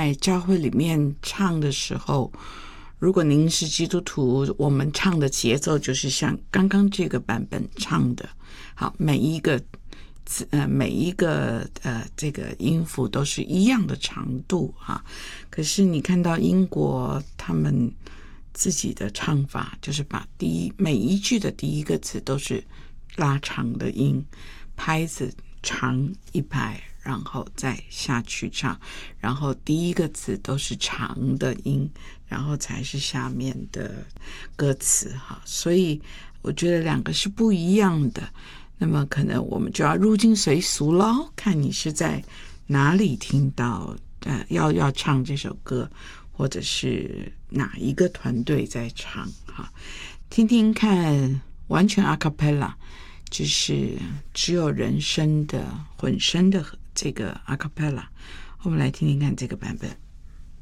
在教会里面唱的时候，如果您是基督徒，我们唱的节奏就是像刚刚这个版本唱的。好，每一个这个音符都是一样的长度哈。可是你看到英国他们自己的唱法，就是把每一句的第一个字都是拉长的音，拍子长一拍，然后再下去唱，然后第一个字都是长的音，然后才是下面的歌词哈。所以我觉得两个是不一样的。那么可能我们就要入境随俗咯，看你是在哪里听到要唱这首歌，或者是哪一个团队在唱哈。听听看完全 a cappella， 就是只有人声的混声的这个 a cappella， 我们来听听看这个版本。